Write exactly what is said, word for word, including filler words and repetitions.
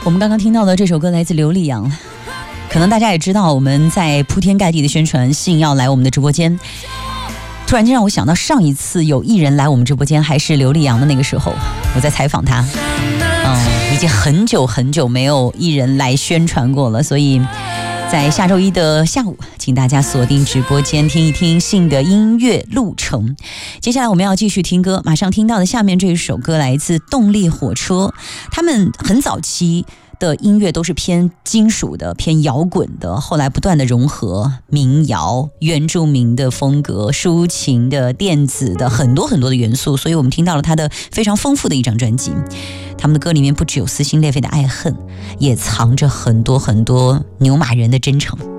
我们刚刚听到的这首歌来自刘力扬，可能大家也知道，我们在铺天盖地的宣传信要来我们的直播间。突然间让我想到，上一次有艺人来我们直播间还是刘力扬的那个时候，我在采访他。嗯，已经很久很久没有艺人来宣传过了，所以在下周一的下午，请大家锁定直播间听一听信的音乐路程。接下来我们要继续听歌，马上听到的下面这一首歌来自动力火车，他们很早期的音乐都是偏金属的、偏摇滚的，后来不断的融合民谣、原住民的风格、抒情的、电子的，很多很多的元素，所以我们听到了他的非常丰富的一张专辑。他们的歌里面不只有撕心裂肺的爱恨，也藏着很多很多牛马人的真诚。